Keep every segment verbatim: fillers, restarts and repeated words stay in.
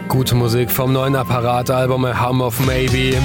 Gute Musik vom neuen Apparat-Album A Hum of Maybe.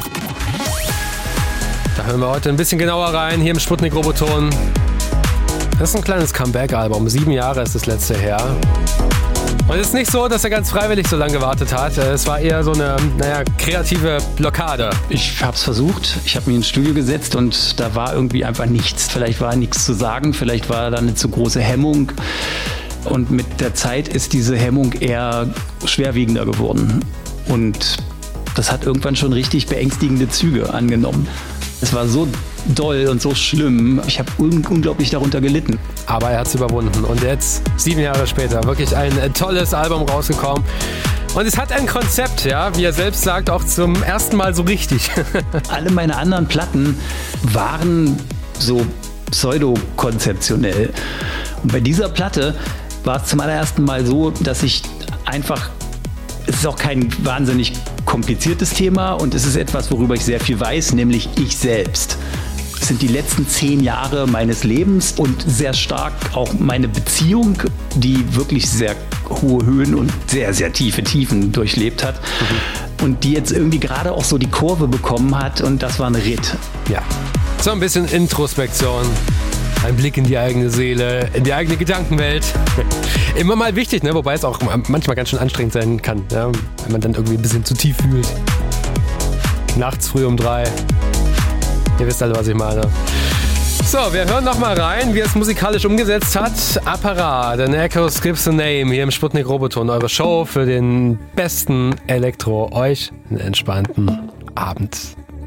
Da hören wir heute ein bisschen genauer rein, hier im Sputnik-Roboton. Das ist ein kleines Comeback-Album, sieben Jahre ist das letzte her. Und es ist nicht so, dass er ganz freiwillig so lange gewartet hat. Es war eher so eine, naja, kreative Blockade. Ich habe es versucht. Ich habe mich ins Studio gesetzt und da war irgendwie einfach nichts. Vielleicht war nichts zu sagen, vielleicht war da eine zu große Hemmung. Und mit der Zeit ist diese Hemmung eher schwerwiegender geworden. Und das hat irgendwann schon richtig beängstigende Züge angenommen. Es war so doll und so schlimm. Ich habe un- unglaublich darunter gelitten. Aber er hat es überwunden. Und jetzt, sieben Jahre später, wirklich ein tolles Album rausgekommen. Und es hat ein Konzept, ja, wie er selbst sagt, auch zum ersten Mal so richtig. Alle meine anderen Platten waren so pseudo-konzeptionell. Und bei dieser Platte war es zum allerersten Mal so, dass ich einfach, es ist auch kein wahnsinnig kompliziertes Thema und es ist etwas, worüber ich sehr viel weiß, nämlich ich selbst. Es sind die letzten zehn Jahre meines Lebens und sehr stark auch meine Beziehung, die wirklich sehr hohe Höhen und sehr, sehr tiefe Tiefen durchlebt hat. Mhm. Und die jetzt irgendwie gerade auch so die Kurve bekommen hat und das war ein Ritt. Ja, so ein bisschen Introspektion. Ein Blick in die eigene Seele, in die eigene Gedankenwelt. Immer mal wichtig, ne? Wobei es auch manchmal ganz schön anstrengend sein kann, ja? Wenn man dann irgendwie ein bisschen zu tief fühlt. Nachts früh um drei. Ihr wisst alle, was ich meine. So, wir hören noch mal rein, wie er es musikalisch umgesetzt hat. Apparat, an Echo Skips a Name, hier im Sputnik-Roboton. Eure Show für den besten Elektro. Euch einen entspannten Abend.